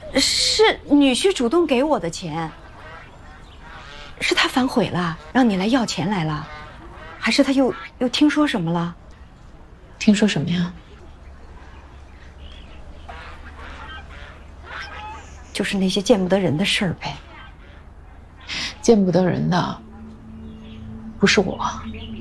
是女婿主动给我的钱。是他反悔了，让你来要钱来了，还是他又听说什么了？ 听说什么呀？ 就是那些见不得人的事儿呗。 见不得人的不是我，